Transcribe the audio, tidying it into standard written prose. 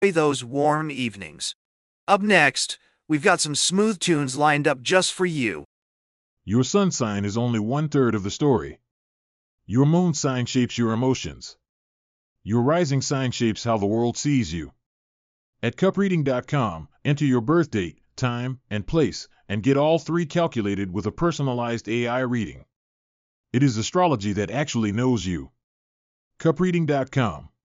those warm evenings. Up next, we've got some smooth tunes lined up just for you. Your sun sign is only 1/3 of the story. Your moon sign shapes your emotions. Your rising sign shapes how the world sees you. At cupreading.com, enter your birth date, time, and place, and get all three calculated with a personalized AI reading. It is astrology that actually knows you. cupreading.com